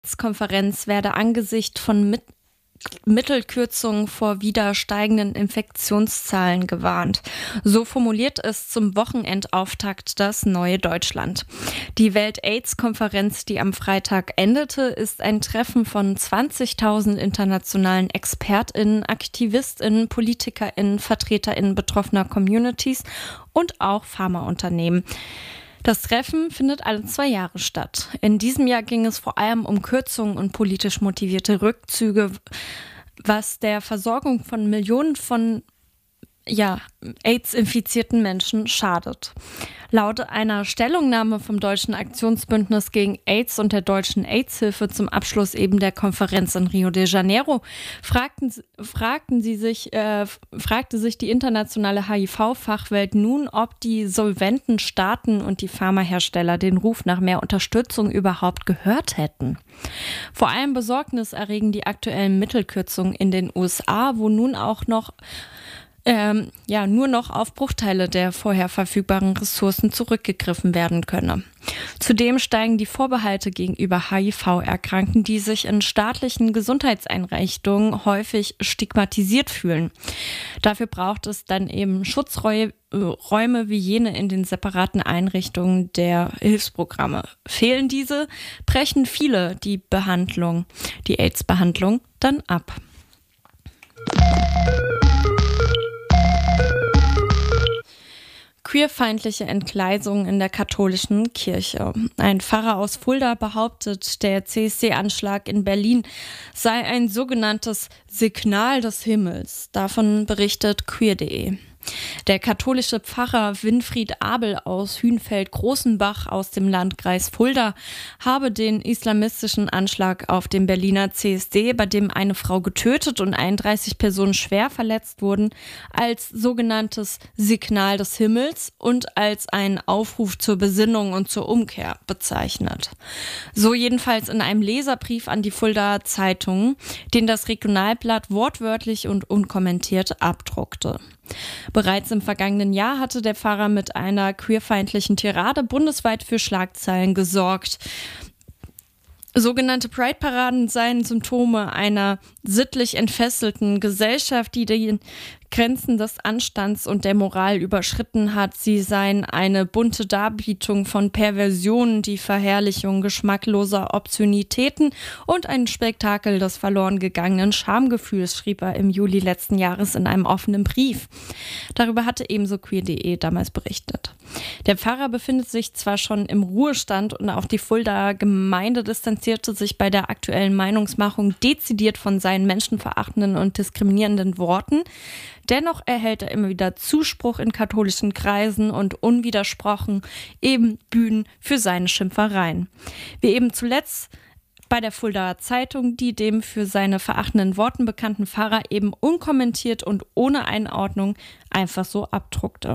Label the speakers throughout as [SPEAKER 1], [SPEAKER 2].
[SPEAKER 1] Konferenz werde angesichts von Mittelkürzungen vor wieder steigenden Infektionszahlen gewarnt. So formuliert es zum Wochenendauftakt das Neue Deutschland. Die Welt-AIDS-Konferenz, die am Freitag endete, ist ein Treffen von 20.000 internationalen ExpertInnen, AktivistInnen, PolitikerInnen, VertreterInnen betroffener Communities und auch Pharmaunternehmen. Das Treffen findet alle 2 Jahre statt. In diesem Jahr ging es vor allem um Kürzungen und politisch motivierte Rückzüge, was der Versorgung von Millionen von AIDS-infizierten Menschen schadet. Laut einer Stellungnahme vom Deutschen Aktionsbündnis gegen AIDS und der Deutschen AIDS-Hilfe zum Abschluss eben der Konferenz in Rio de Janeiro fragte sich die internationale HIV-Fachwelt nun, ob die solventen Staaten und die Pharmahersteller den Ruf nach mehr Unterstützung überhaupt gehört hätten. Vor allem Besorgnis erregen die aktuellen Mittelkürzungen in den USA, wo nun auch noch nur noch auf Bruchteile der vorher verfügbaren Ressourcen zurückgegriffen werden könne. Zudem steigen die Vorbehalte gegenüber HIV-Erkrankten, die sich in staatlichen Gesundheitseinrichtungen häufig stigmatisiert fühlen. Dafür braucht es dann eben Schutzräume wie jene in den separaten Einrichtungen der Hilfsprogramme. Fehlen diese, brechen viele die AIDS-Behandlung dann ab. Queerfeindliche Entgleisungen in der katholischen Kirche. Ein Pfarrer aus Fulda behauptet, der CSD-Anschlag in Berlin sei ein sogenanntes Signal des Himmels. Davon berichtet queer.de. Der katholische Pfarrer Winfried Abel aus Hünfeld-Großenbach aus dem Landkreis Fulda habe den islamistischen Anschlag auf dem Berliner CSD, bei dem eine Frau getötet und 31 Personen schwer verletzt wurden, als sogenanntes Signal des Himmels und als einen Aufruf zur Besinnung und zur Umkehr bezeichnet. So jedenfalls in einem Leserbrief an die Fuldaer Zeitung, den das Regionalblatt wortwörtlich und unkommentiert abdruckte. Bereits im vergangenen Jahr hatte der Pfarrer mit einer queerfeindlichen Tirade bundesweit für Schlagzeilen gesorgt. Sogenannte Pride-Paraden seien Symptome einer sittlich entfesselten Gesellschaft, die die Grenzen des Anstands und der Moral überschritten hat. Sie seien eine bunte Darbietung von Perversionen, die Verherrlichung geschmackloser Obszönitäten und ein Spektakel des verloren gegangenen Schamgefühls, schrieb er im Juli letzten Jahres in einem offenen Brief. Darüber hatte ebenso queer.de damals berichtet. Der Pfarrer befindet sich zwar schon im Ruhestand und auch die Fuldaer Gemeinde distanzierte sich bei der aktuellen Meinungsmachung dezidiert von seinen menschenverachtenden und diskriminierenden Worten. Dennoch erhält er immer wieder Zuspruch in katholischen Kreisen und unwidersprochen eben Bühnen für seine Schimpfereien. Wie eben zuletzt bei der Fuldaer Zeitung, die dem für seine verachtenden Worten bekannten Pfarrer eben unkommentiert und ohne Einordnung einfach so abdruckte.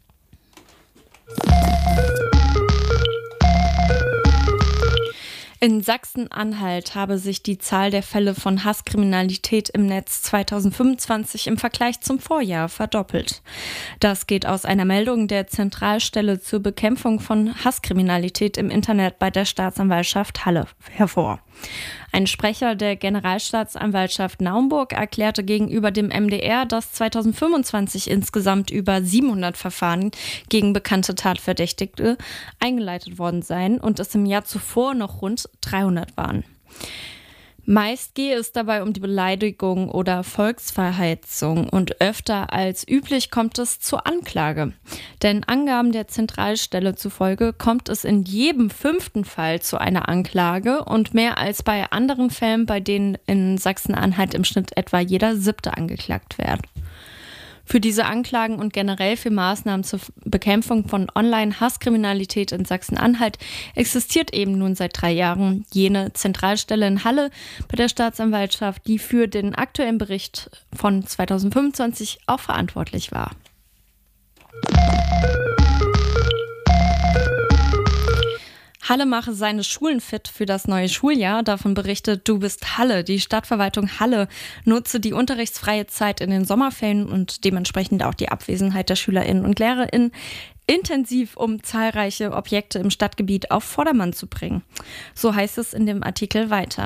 [SPEAKER 1] In Sachsen-Anhalt habe sich die Zahl der Fälle von Hasskriminalität im Netz 2025 im Vergleich zum Vorjahr verdoppelt. Das geht aus einer Meldung der Zentralstelle zur Bekämpfung von Hasskriminalität im Internet bei der Staatsanwaltschaft Halle hervor. Ein Sprecher der Generalstaatsanwaltschaft Naumburg erklärte gegenüber dem MDR, dass 2025 insgesamt über 700 Verfahren gegen bekannte Tatverdächtige eingeleitet worden seien und es im Jahr zuvor noch rund 300 waren. Meist gehe es dabei um die Beleidigung oder Volksverhetzung und öfter als üblich kommt es zur Anklage. Denn Angaben der Zentralstelle zufolge kommt es in jedem 5. Fall zu einer Anklage und mehr als bei anderen Fällen, bei denen in Sachsen-Anhalt im Schnitt etwa jeder 7. angeklagt wird. Für diese Anklagen und generell für Maßnahmen zur Bekämpfung von Online-Hasskriminalität in Sachsen-Anhalt existiert eben nun seit 3 Jahren jene Zentralstelle in Halle bei der Staatsanwaltschaft, die für den aktuellen Bericht von 2025 auch verantwortlich war. Halle mache seine Schulen fit für das neue Schuljahr. Davon berichtet Du bist Halle. Die Stadtverwaltung Halle nutze die unterrichtsfreie Zeit in den Sommerferien und dementsprechend auch die Abwesenheit der SchülerInnen und LehrerInnen intensiv, um zahlreiche Objekte im Stadtgebiet auf Vordermann zu bringen. So heißt es in dem Artikel weiter.